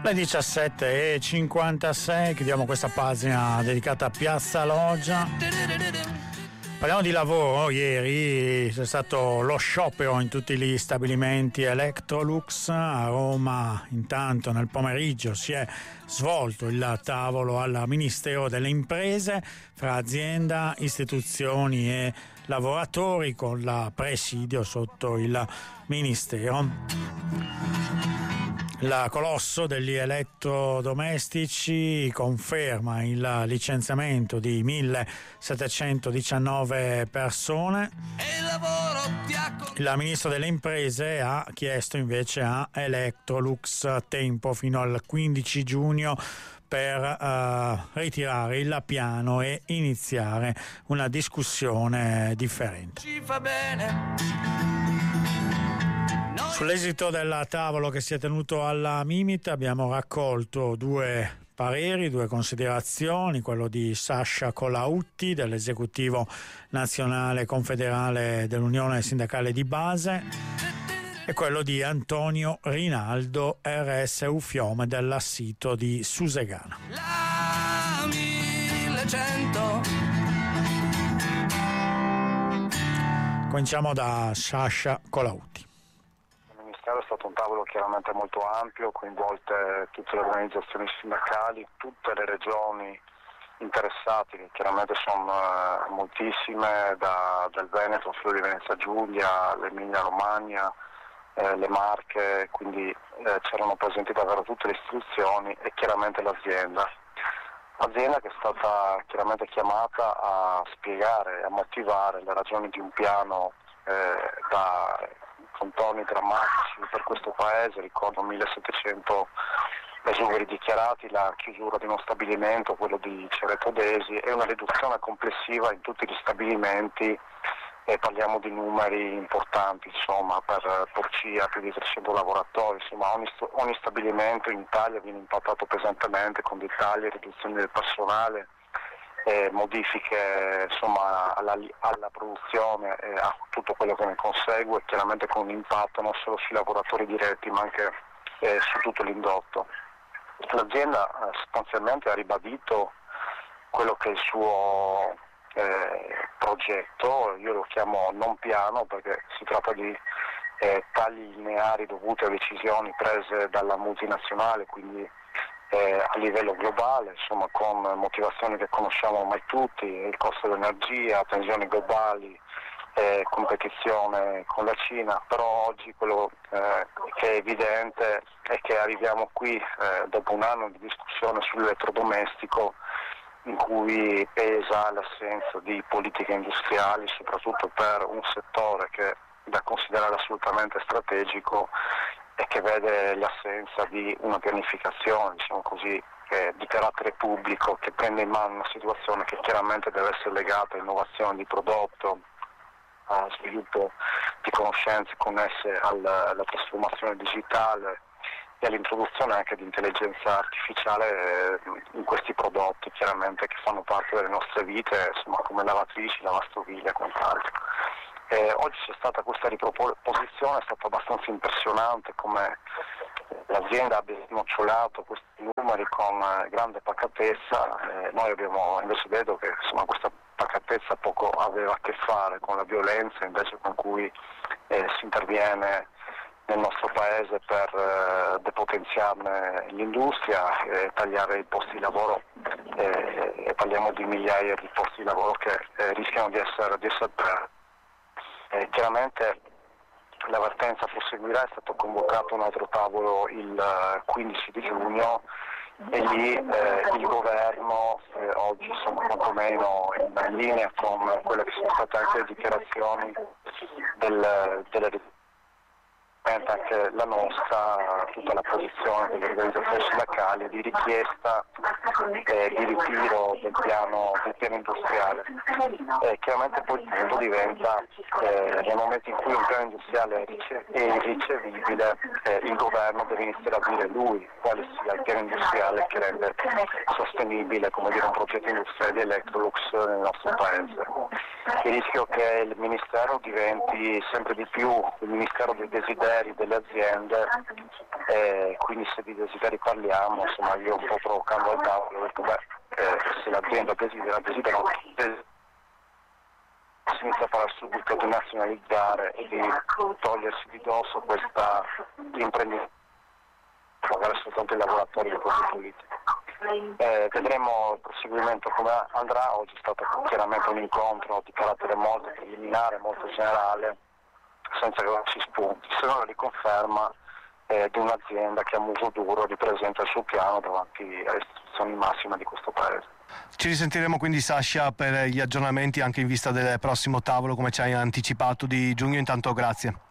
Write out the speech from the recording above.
Le 17:56, chiudiamo questa pagina dedicata a Piazza Loggia. Parliamo di lavoro. Ieri c'è stato lo sciopero in tutti gli stabilimenti Electrolux. A Roma intanto nel pomeriggio si è svolto il tavolo al Ministero delle Imprese fra azienda, istituzioni e lavoratori, con la presidio sotto il Ministero. Il colosso degli elettrodomestici conferma il licenziamento di 1719 persone. Il ministro delle Imprese ha chiesto invece a Electrolux tempo fino al 15 giugno per ritirare il piano e iniziare una discussione differente. Ci fa bene. Sull'esito del tavolo che si è tenuto alla Mimit abbiamo raccolto due pareri, due considerazioni, quello di Sasha Colautti dell'Esecutivo Nazionale Confederale dell'Unione Sindacale di Base e quello di Antonio Rinaldo, RSU Fiome del sito di Susegana. La 1100. Cominciamo da Sasha Colautti. È stato un tavolo chiaramente molto ampio, coinvolte tutte le organizzazioni sindacali, tutte le regioni interessate, che chiaramente sono moltissime, dal Veneto, Friuli Venezia Giulia, l'Emilia Romagna, le Marche, quindi c'erano presenti davvero tutte le istituzioni e chiaramente l'azienda. Azienda che è stata chiaramente chiamata a spiegare e a motivare le ragioni di un piano da contorni drammatici per questo paese. Ricordo 1700 esuberi dichiarati, la chiusura di uno stabilimento, quello di Cerreto Desi, e una riduzione complessiva in tutti gli stabilimenti, e parliamo di numeri importanti, insomma, per Porcia più di 300 lavoratori, insomma ogni stabilimento in Italia viene impattato pesantemente con dei tagli, riduzioni del personale, modifiche insomma alla produzione e a tutto quello che ne consegue, chiaramente con un impatto non solo sui lavoratori diretti ma anche su tutto l'indotto. L'azienda sostanzialmente ha ribadito quello che è il suo progetto, io lo chiamo non piano perché si tratta di tagli lineari dovuti a decisioni prese dalla multinazionale, quindi a livello globale, insomma, con motivazioni che conosciamo ormai tutti, il costo dell'energia, tensioni globali, competizione con la Cina, però oggi quello che è evidente è che arriviamo qui dopo un anno di discussione sull'elettrodomestico, in cui pesa l'assenza di politiche industriali, soprattutto per un settore che è da considerare assolutamente strategico e che vede l'assenza di una pianificazione, diciamo così, di carattere pubblico, che prende in mano una situazione che chiaramente deve essere legata a innovazione di prodotto, a sviluppo di conoscenze connesse alla trasformazione digitale e all'introduzione anche di intelligenza artificiale in questi prodotti, chiaramente, che fanno parte delle nostre vite, insomma, come lavatrici, lavastoviglie e quant'altro. Oggi c'è stata questa riproposizione, è stato abbastanza impressionante come l'azienda abbia snocciolato questi numeri con grande pacatezza. Noi abbiamo invece detto che insomma, questa pacatezza poco aveva a che fare con la violenza invece con cui si interviene nel nostro paese per depotenziarne l'industria, tagliare i posti di lavoro, e parliamo di migliaia di posti di lavoro che rischiano di essere persi. Chiaramente l'avvertenza proseguirà, è stato convocato un altro tavolo il 15 di giugno e lì il governo oggi insomma quantomeno in linea con quelle che sono state anche le dichiarazioni anche la nostra, tutta la posizione delle organizzazioni sindacali di richiesta di ritiro del piano industriale. Chiaramente poi il punto diventa nel momento in cui un piano industriale è irricevibile, il governo deve iniziare a dire lui quale sia il piano industriale che rende sostenibile, come dire, un progetto industriale di Electrolux nel nostro paese. Il rischio che il Ministero diventi sempre di più il Ministero dei desideri delle aziende, quindi se di desideri parliamo, insomma io un po' provocando al tavolo, ho detto se l'azienda desidera si inizia a fare subito di nazionalizzare e di togliersi di dosso questa imprenditoria, magari soltanto i lavoratori del costituiti. Vedremo il proseguimento come andrà. Oggi è stato chiaramente un incontro di carattere molto preliminare, molto generale, senza grossi spunti, se non la riconferma di un'azienda che a muso duro ripresenta il suo piano davanti alle istituzioni massime di questo paese. Ci risentiremo quindi, Sasha, per gli aggiornamenti anche in vista del prossimo tavolo, come ci hai anticipato, di giugno. Intanto grazie.